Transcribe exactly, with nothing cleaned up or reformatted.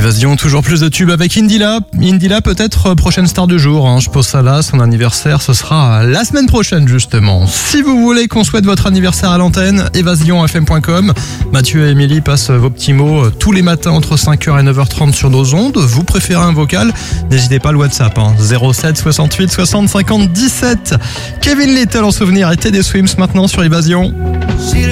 Évasion, toujours plus de tubes avec Indila. Indila peut-être prochaine star du jour. Hein. Je pose ça là, son anniversaire, ce sera la semaine prochaine justement. Si vous voulez qu'on souhaite votre anniversaire à l'antenne, évasion f m point com. Mathieu et Émilie passent vos petits mots tous les matins entre cinq heures et neuf heures trente sur nos ondes. Vous préférez un vocal? N'hésitez pas, le WhatsApp, hein. zéro sept soixante-huit soixante cinquante dix-sept. Kevin Little en souvenir et Teddy Swims maintenant sur Évasion.